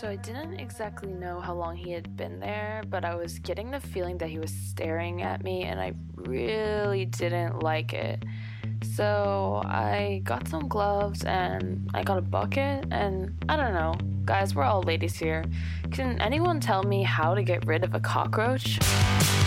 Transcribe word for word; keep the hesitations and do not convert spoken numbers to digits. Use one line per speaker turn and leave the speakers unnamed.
So I didn't exactly know how long he had been there, but I was getting the feeling that he was staring at me, and I really didn't like it. So I got some gloves and I got a bucket, and I don't know. Guys, we're all ladies here. Can anyone tell me how to get rid of a cockroach?